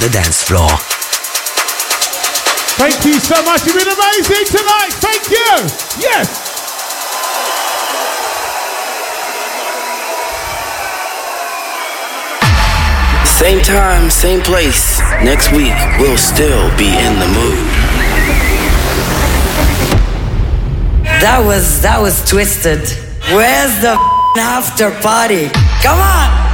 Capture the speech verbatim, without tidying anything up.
the dance floor. Thank you so much. You've been amazing tonight. Thank you. Yes. Same time, same place. Next week, we'll still be in the mood. That was, that was twisted. Where's the after party? Come on!